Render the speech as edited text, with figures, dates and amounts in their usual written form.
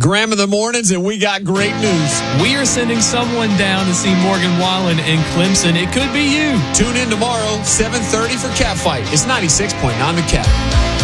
Graham in the mornings, and we got great news. We are sending someone down to see Morgan Wallen in Clemson. It could be you. Tune in tomorrow, 7:30 for Cat Fight. It's 96.9 The Cat.